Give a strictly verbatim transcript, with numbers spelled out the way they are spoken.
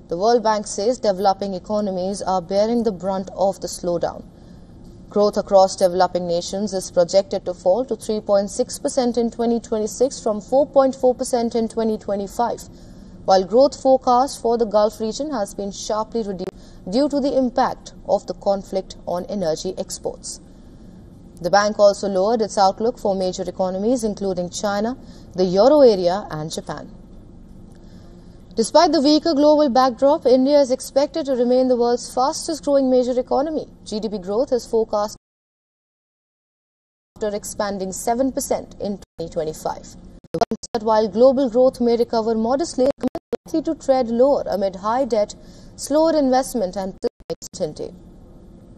The World Bank says developing economies are bearing the brunt of the slowdown. Growth across developing nations is projected to fall to three point six percent in twenty twenty-six from four point four percent in twenty twenty-five, while growth forecast for the Gulf region has been sharply reduced due to the impact of the conflict on energy exports. The bank also lowered its outlook for major economies including China, the Euro area and Japan. Despite the weaker global backdrop, India is expected to remain the world's fastest growing major economy. G D P growth is forecast after expanding seven percent in twenty twenty-five. The bank said while global growth may recover modestly, it is likely to tread lower amid high debt, slower investment and uncertainty.